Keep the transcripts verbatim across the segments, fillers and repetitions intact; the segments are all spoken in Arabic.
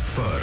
سبور.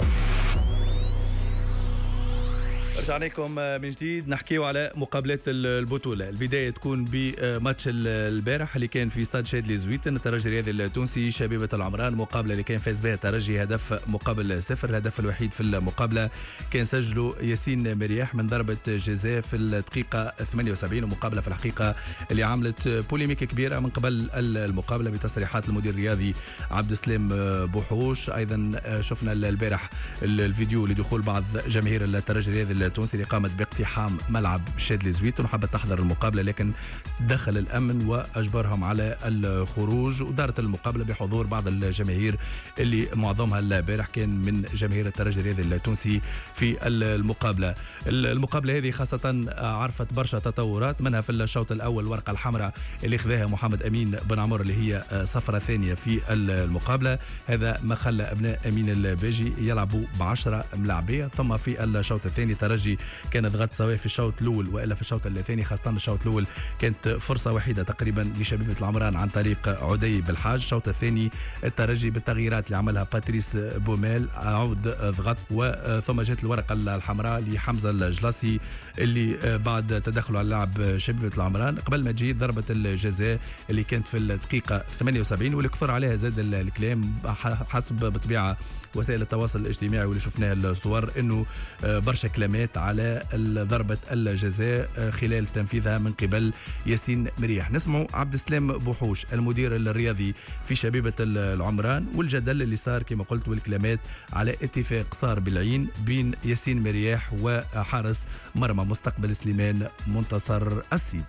رجعنا لكم من جديد نحكيو على مقابلات البطولة. البداية تكون بماتش البارح اللي كان في استاد شادلي زويتن. الترجي الرياضي التونسي شبيبة العمران، مقابلة اللي كان فاز بها الترجي هدف مقابل صفر. الهدف الوحيد في المقابلة كان سجله ياسين مرياح من ضربة جزاء في الدقيقة ثمانية وسبعين، ومقابلة في الحقيقة اللي عملت بوليميك كبيرة من قبل المقابلة بتصريحات المدير الرياضي عبد السلام بوحوش. أيضا شفنا البارح الفيديو لدخول بعض جماهير الترجي الرياضي التونسي اللي قامت باقتحام ملعب شادلي زويتن وحبت تحضر المقابلة، لكن دخل الأمن وأجبرهم على الخروج، ودارت المقابلة بحضور بعض الجماهير اللي معظمها البارح كان من جماهير الترجي الرياضي التونسي في المقابلة. المقابلة هذه خاصة عرفت برشا تطورات، منها في الشوط الأول الورقة الحمراء اللي خذاها محمد أمين بن عمر اللي هي صفرة ثانية في المقابلة. هذا ما خلى أبناء أمين الباجي يلعبوا بعشرة ملاعبية. ثم في الشوط الثاني ترجي كانت غد سواء في الشوط الاول والا في الشوط الثاني، خاصه الشوط الاول كانت فرصه وحيده تقريبا لشبيبه العمران عن طريق عدي بالحاج. الشوط الثاني الترجي بالتغييرات اللي عملها باتريس بوميل عود ضغط، وثم جات الورقه الحمراء لحمزه الجلاسي اللي بعد تدخله على لاعب شبيبه العمران قبل ما تجي ضربه الجزاء اللي كانت في الدقيقه ثمانية وسبعين، واللي كثر عليها زاد الكلام حسب بطبيعه وسائل التواصل الاجتماعي واللي شفناها الصور انه برشا كلمات على ضربة الجزاء خلال تنفيذها من قبل ياسين مريح. نسمعوا عبد السلام بوحوش المدير الرياضي في شبيبة العمران والجدل اللي صار كما قلت والكلمات على اتفاق صار بالعين بين ياسين مريح وحارس مرمى مستقبل سليمان منتصر السيد.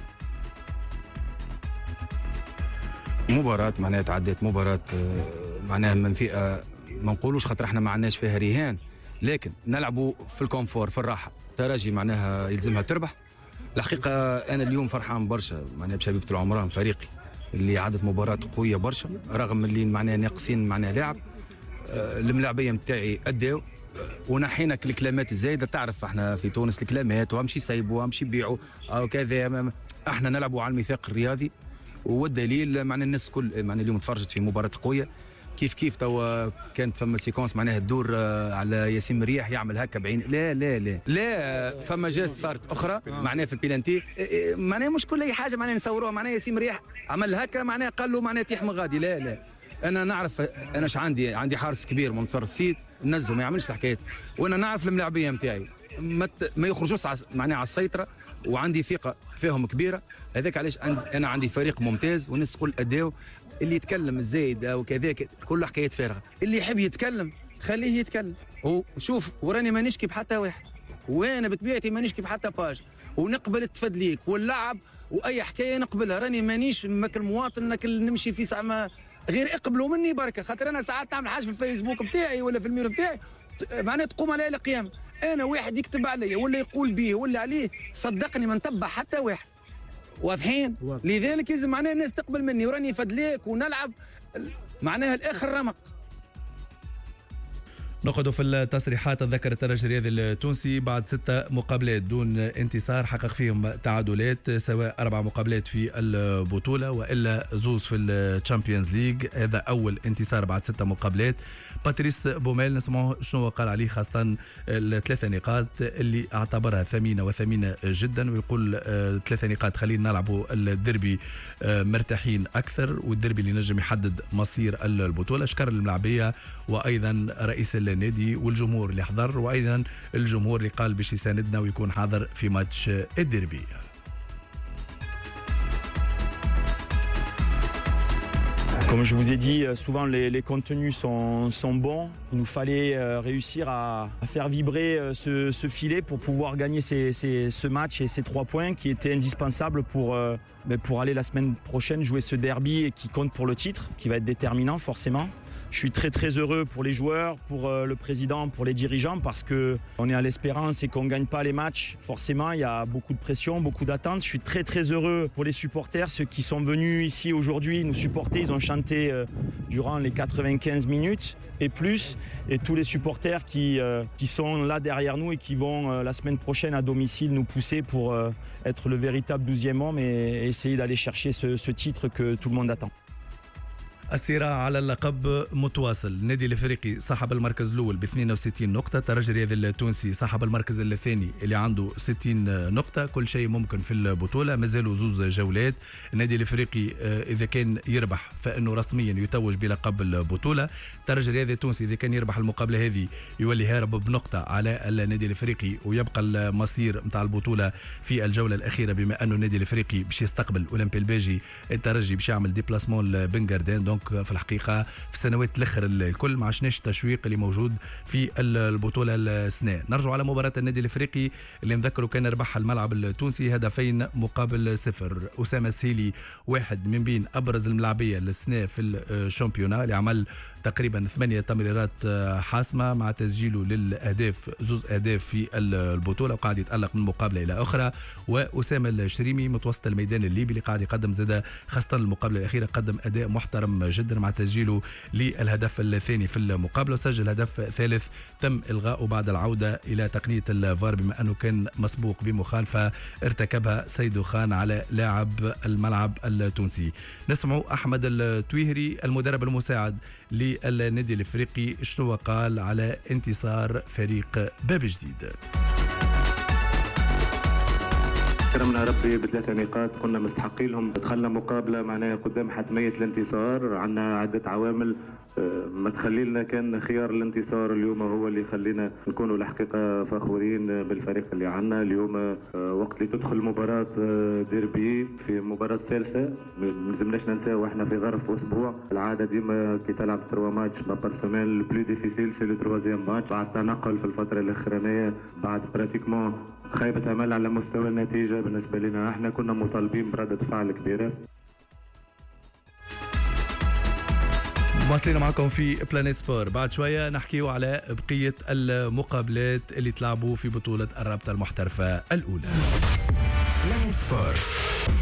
مباراة معناها تعدت مباراة معناها من فئة ما نقولوش خاطر احنا ما عندناش فيها رهان، لكن نلعبوا في الكونفور في الراحه. ترجي معناها يلزمها تربح. الحقيقه انا اليوم فرحان برشا معناها بشبيبه العمران فريقي اللي عادت مباراه قويه برشا رغم اللي معناها ناقصين معناها لاعب. آه الملاعبيه نتاعي اداو ونحينا الكلامات الزايده. تعرف احنا في تونس الكلامات وامشي يسيبوا وامشي يبيعوا او كذا، احنا نلعبوا على الميثاق الرياضي. والدليل معناها الناس كل معناها اليوم تفرجت في مباراه قويه كيف كيف. توا كانت فما سيكونس معناها تدور على ياسين مريح يعمل هكا بعين. لا لا لا لا فما جاز صارت اخرى معناها في البيلانتي معناها مش كل اي حاجه معناها نصوروها معناها ياسين مريح عمل هكا معناها قال له معناها تيح من غادي. لا لا انا نعرف انا اش عندي عندي حارس كبير منتصر السيد نزه ما يعملش الحكايات، وانا نعرف الملاعبيه نتاعي ما, ما يخرجوش معناها على السيطره، وعندي ثقه فيهم كبيره. هذاك علاش انا عندي فريق ممتاز والناس الكل اداو. اللي يتكلم الزايد او كذا كله حكايات فارغه. اللي يحب يتكلم خليه يتكلم. وشوف وراني ما نشكي بحتى واحد، وانا بطبيعتي ما نشكي بحتى باج، ونقبل التفدليك واللعب واي حكايه نقبلها. راني مانيش ماكل مواطن ناكل نمشي في ساعه غير اقبلوا مني بركه. خاطر انا ساعات نعمل حاجه في الفيسبوك بتاعي ولا في الميرو بتاعي معناها تقوم علي القيامه. انا واحد يكتب علي ولا يقول بيه ولا عليه صدقني ما نتبع حتى واحد. واضحين؟ لذلك لازم معناها الناس تقبل مني وراني فدليك ونلعب معناها الاخر رمق. نقعدوا في التصريحات. تذكر الترجي الرياضي التونسي بعد ستة مقابلات دون انتصار حقق فيهم تعادلات، سواء أربع مقابلات في البطولة وإلا زوز في الشامبيونز ليج. هذا أول انتصار بعد ستة مقابلات. باتريس بوميل نسمعه شنو قال عليه خاصة الثلاثة نقاط اللي اعتبرها ثمينة وثمينة جدا، ويقول ثلاثة نقاط خلينا نلعبوا الدربي مرتاحين أكثر، والدربي اللي نجم يحدد مصير البطولة. شكر الملاعبية وأيضا رئيس النادي والجمهور اللي حضر، وايضا الجمهور اللي قال باش يساندنا ويكون حاضر في ماتش الديربي. Comme je vous ai dit, souvent les, les contenus sont, sont bons. Il nous fallait euh, réussir à, à faire vibrer euh, ce, ce filet pour pouvoir gagner ces, ces, ce match et ces trois points qui étaient indispensables pour, euh, ben pour aller la semaine prochaine jouer ce derby et qui compte pour le titre, qui va être déterminant forcément. Je suis très très heureux pour les joueurs, pour euh, le président, pour les dirigeants parce qu'on est à l'espérance et qu'on ne gagne pas les matchs. Forcément, il y a beaucoup de pression, beaucoup d'attentes. Je suis très très heureux pour les supporters, ceux qui sont venus ici aujourd'hui nous supporter. Ils ont chanté euh, durant les quatre-vingt-quinze minutes et plus. Et tous les supporters qui, euh, qui sont là derrière nous et qui vont euh, la semaine prochaine à domicile nous pousser pour euh, être le véritable douzième homme et, et essayer d'aller chercher ce, ce titre que tout le monde attend. الصراع على اللقب متواصل. النادي الافريقي صاحب المركز الاول ب اثنين وستين نقطه، الترجي الرياضي التونسي صاحب المركز الثاني اللي عنده ستين نقطه. كل شيء ممكن في البطوله، مازالوا زوز جولات. النادي الافريقي اذا كان يربح فانه رسميا يتوج بلقب البطوله. الترجي الرياضي التونسي اذا كان يربح المقابله هذه يولي هارب بنقطه على النادي الافريقي، ويبقى المصير نتاع البطوله في الجوله الاخيره، بما انه النادي الافريقي باش يستقبل اولمبي الباجي، الترجي باش يعمل ديبلاسمون لبنغاردين. دونك في الحقيقه في السنوات الاخر الكل ما عشناش التشويق اللي موجود في البطوله السنه. نرجع على مباراه النادي الافريقي اللي نذكروا كان ربح الملعب التونسي هدفين مقابل صفر. اسامه السيلي واحد من بين ابرز الملاعبيه السنه في الشامبيونا، اللي عمل تقريبا ثمانية تمريرات حاسمه مع تسجيله للاهداف، زوز اهداف في البطوله، وقاعد يتالق من مقابله الى اخرى. واسامه الشريمي متوسط الميدان الليبي اللي قاعد يقدم زاده خاصه المقابله الاخيره قدم اداء محترم جدا مع تسجيله للهدف الثاني في المقابله، وسجل هدف ثالث تم الغائه بعد العوده الى تقنيه الفار بما انه كان مسبوق بمخالفه ارتكبها سيدو خان على لاعب الملعب التونسي. نسمعوا احمد التويهري المدرب المساعد للنادي الافريقي شنو قال على انتصار فريق باب جديد. كرمنا ربي بثلاثة نقاط كنا مستحقين لهم. دخلنا مقابلة معناها قدام حتمية الانتصار، عندنا عدة عوامل ما تخلي لنا كان خيار الانتصار اليوم هو اللي يخلينا نكونوا الحقيقة فخورين بالفريق اللي عندنا اليوم. وقت اللي تدخل مباراة ديربي في مباراة ثالثة ما لازمناش ننساو احنا في ظرف اسبوع. العادة ديما كي تلعب تروا ماتش با بار سومين، لو بلو ديفيسيل سي لو تروازيام ماتش. بعد تنقل في الفترة الأخرانية، بعد براتيكمون خيبة أمل على مستوى النتيجة بالنسبة لنا، احنا كنا مطالبين بردة فعل كبيرة. واصلين معكم في بلانيت سبور. بعد شوية نحكيو على بقية المقابلات اللي تلعبوا في بطولة الرابطة المحترفة الأولى. بلانيت سبور.